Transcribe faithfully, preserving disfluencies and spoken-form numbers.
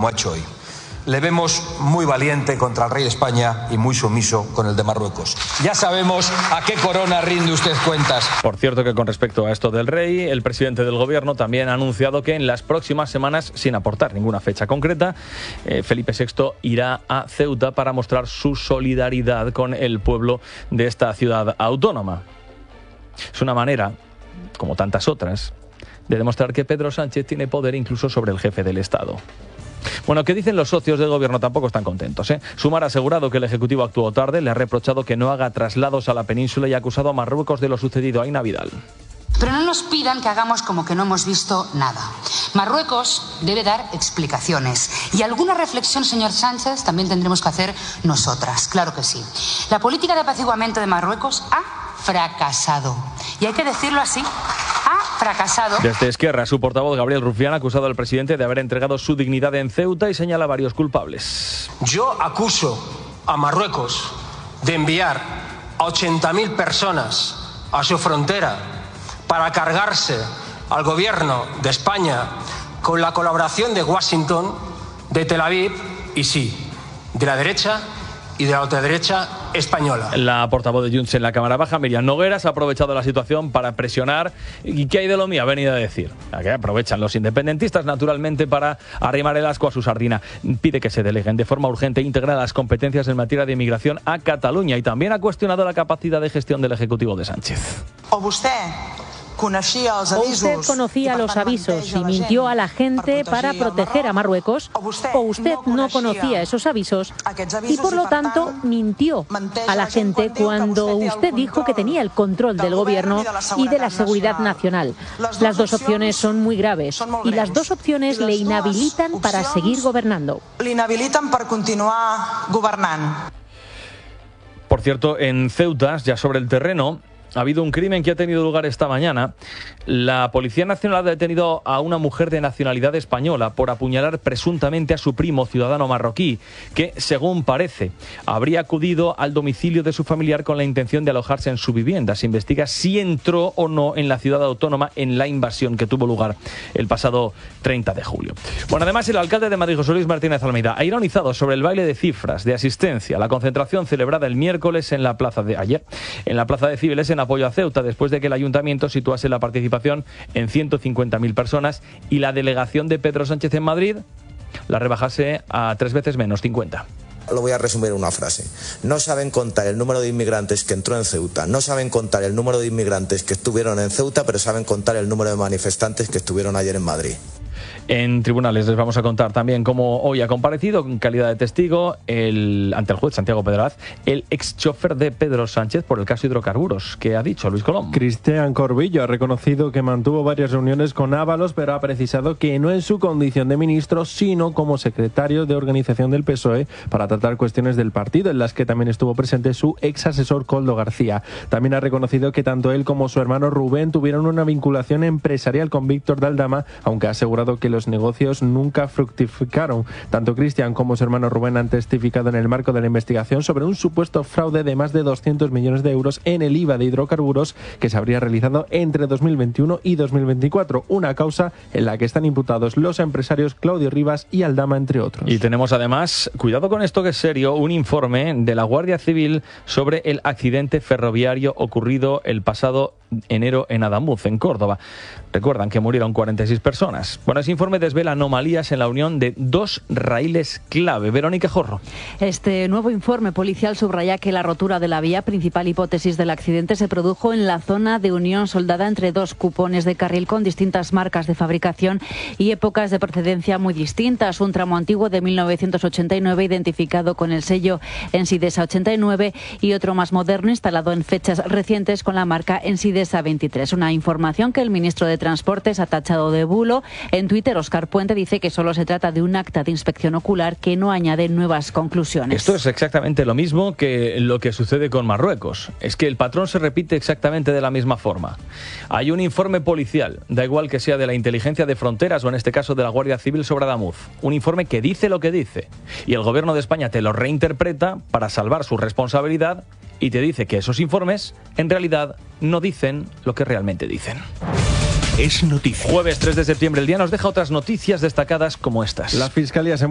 como ha hecho hoy. Le vemos muy valiente contra el rey de España y muy sumiso con el de Marruecos. Ya sabemos a qué corona rinde usted cuentas. Por cierto que con respecto a esto del rey, el presidente del gobierno también ha anunciado que en las próximas semanas, sin aportar ninguna fecha concreta, eh, Felipe sexto irá a Ceuta para mostrar su solidaridad con el pueblo de esta ciudad autónoma. Es una manera, como tantas otras, de demostrar que Pedro Sánchez tiene poder incluso sobre el jefe del Estado. Bueno, ¿qué dicen los socios del gobierno? Tampoco están contentos, ¿eh? Sumar ha asegurado que el Ejecutivo actuó tarde, le ha reprochado que no haga traslados a la península y ha acusado a Marruecos de lo sucedido a Aina Vidal. Pero no nos pidan que hagamos como que no hemos visto nada. Marruecos debe dar explicaciones. Y alguna reflexión, señor Sánchez, también tendremos que hacer nosotras. Claro que sí. La política de apaciguamiento de Marruecos ha fracasado. Y hay que decirlo así. Fracasado. Desde Esquerra, su portavoz Gabriel Rufián ha acusado al presidente de haber entregado su dignidad en Ceuta y señala varios culpables. Yo acuso a Marruecos de enviar a ochenta mil personas a su frontera para cargarse al gobierno de España con la colaboración de Washington, de Tel Aviv y sí, de la derecha y de la ultraderecha española. La portavoz de Junts en la Cámara Baja, Miriam Nogueras, ha aprovechado la situación para presionar. ¿Y qué hay de lo mío? Ha venido a decir. ¿A qué aprovechan los independentistas, naturalmente, para arrimar el asco a su sardina? Pide que se deleguen de forma urgente e integrar las competencias en materia de inmigración a Cataluña y también ha cuestionado la capacidad de gestión del Ejecutivo de Sánchez. O usted O usted conocía los avisos y mintió a la gente para proteger a Marruecos, o usted no conocía esos avisos y por lo tanto mintió a la gente cuando usted dijo que tenía el control del gobierno y de la seguridad nacional. Las dos opciones son muy graves y las dos opciones le inhabilitan para seguir gobernando. Le inhabilitan para continuar gobernando. Por cierto, en Ceuta, ya sobre el terreno, ha habido un crimen que ha tenido lugar esta mañana. La Policía Nacional ha detenido a una mujer de nacionalidad española por apuñalar presuntamente a su primo ciudadano marroquí, que, según parece, habría acudido al domicilio de su familiar con la intención de alojarse en su vivienda. Se investiga si entró o no en la ciudad autónoma en la invasión que tuvo lugar el pasado treinta de julio. Bueno, además, el alcalde de Madrid, José Luis Martínez Almeida, ha ironizado sobre el baile de cifras de asistencia a la concentración celebrada el miércoles en la plaza de ayer, en la plaza de Cibeles, en apoyo a Ceuta, después de que el ayuntamiento situase la participación en ciento cincuenta mil personas y la delegación de Pedro Sánchez en Madrid la rebajase a tres veces menos, cincuenta. Lo voy a resumir en una frase. No saben contar el número de inmigrantes que entró en Ceuta, no saben contar el número de inmigrantes que estuvieron en Ceuta, pero saben contar el número de manifestantes que estuvieron ayer en Madrid. En tribunales les vamos a contar también cómo hoy ha comparecido en calidad de testigo el, ante el juez Santiago Pedraz el ex chofer de Pedro Sánchez por el caso hidrocarburos. ¿Qué ha dicho Luis Colom? Cristian Corbillo ha reconocido que mantuvo varias reuniones con Ábalos, pero ha precisado que no en su condición de ministro, sino como secretario de organización del P S O E para tratar cuestiones del partido, en las que también estuvo presente su ex asesor Koldo García. También ha reconocido que tanto él como su hermano Rubén tuvieron una vinculación empresarial con Víctor de Aldama, aunque ha asegurado que los negocios nunca fructificaron. Tanto Cristian como su hermano Rubén han testificado en el marco de la investigación sobre un supuesto fraude de más de doscientos millones de euros en el I V A de hidrocarburos que se habría realizado entre dos mil veintiuno y dos mil veinticuatro, una causa en la que están imputados los empresarios Claudio Rivas y Aldama, entre otros. Y tenemos además, cuidado con esto que es serio, un informe de la Guardia Civil sobre el accidente ferroviario ocurrido el pasado enero en Adamuz, en Córdoba. Recuerdan que murieron cuarenta y seis personas. Bueno, ese informe desvela anomalías en la unión de dos raíles clave. Verónica Jorro. Este nuevo informe policial subraya que la rotura de la vía, principal hipótesis del accidente, se produjo en la zona de unión soldada entre dos cupones de carril con distintas marcas de fabricación y épocas de procedencia muy distintas. Un tramo antiguo de mil novecientos ochenta y nueve identificado con el sello Ensidesa ochenta y nueve y otro más moderno instalado en fechas recientes con la marca Ensidesa veintitrés. Una información que el ministro de Transportes ha tachado de bulo. En Twitter, Óscar Puente dice que solo se trata de un acta de inspección ocular que no añade nuevas conclusiones. Esto es exactamente lo mismo que lo que sucede con Marruecos. Es que el patrón se repite exactamente de la misma forma. Hay un informe policial, da igual que sea de la Inteligencia de Fronteras o en este caso de la Guardia Civil sobre Adamuz. Un informe que dice lo que dice. Y el gobierno de España te lo reinterpreta para salvar su responsabilidad y te dice que esos informes en realidad no dicen lo que realmente dicen. Es noticia. Jueves tres de septiembre, el día nos deja otras noticias destacadas como estas. La Fiscalía se